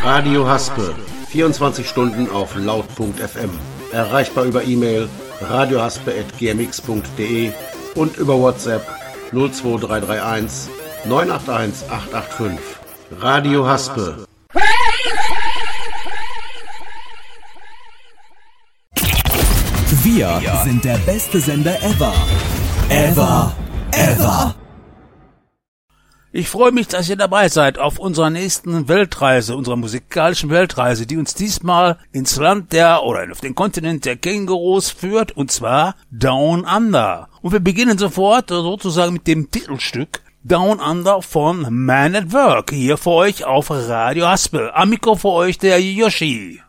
Radio Haspe, 24 Stunden auf laut.fm. Erreichbar über E-Mail radiohaspe@gmx.de und über WhatsApp 02331 981 885. Radio Haspe. Wir sind der beste Sender ever. Ever. Ich freue mich, dass ihr dabei seid auf unserer nächsten Weltreise, unserer musikalischen Weltreise, die uns diesmal ins Land auf den Kontinent der Kängurus führt, und zwar Down Under. Und wir beginnen sofort sozusagen mit dem Titelstück Down Under von Man at Work, hier für euch auf Radio Haspel. Am Mikro für euch der Yoshi.